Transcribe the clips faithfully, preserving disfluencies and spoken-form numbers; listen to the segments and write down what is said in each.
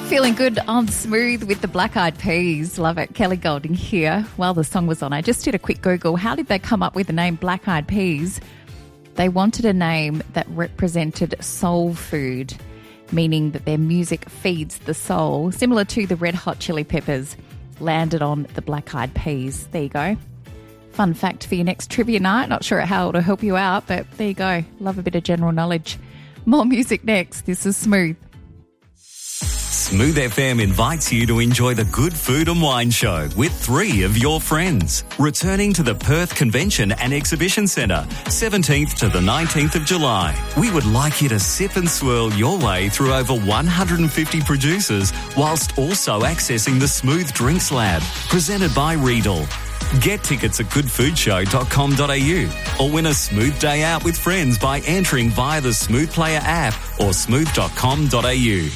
Feeling good on Smooth with the Black Eyed Peas. Love it. Kelly Golding here. While the song was on, I just did a quick Google. How did they come up with the name Black Eyed Peas? They wanted a name that represented soul food, meaning that their music feeds the soul, similar to the Red Hot Chili Peppers. Landed on the Black Eyed Peas. There you go. Fun fact for your next trivia night. Not sure how it'll help you out, but there you go. Love a bit of general knowledge. More music next. This is Smooth. Smooth F M invites you to enjoy the Good Food and Wine Show with three of your friends. Returning to the Perth Convention and Exhibition Centre, seventeenth to the nineteenth of July. We would like you to sip and swirl your way through over one hundred fifty producers whilst also accessing the Smooth Drinks Lab, presented by Riedel. Get tickets at good food show dot com dot a u or win a smooth day out with friends by entering via the Smooth Player app or smooth dot com dot a u.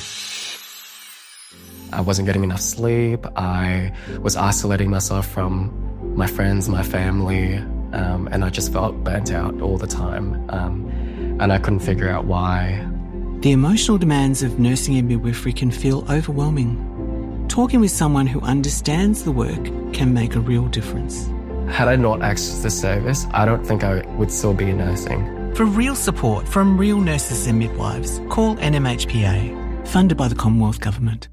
I wasn't getting enough sleep. I was isolating myself from my friends, my family, um, and I just felt burnt out all the time. Um, and I couldn't figure out why. The emotional demands of nursing and midwifery can feel overwhelming. Talking with someone who understands the work can make a real difference. Had I not accessed the service, I don't think I would still be nursing. For real support from real nurses and midwives, call N M H P A, funded by the Commonwealth Government.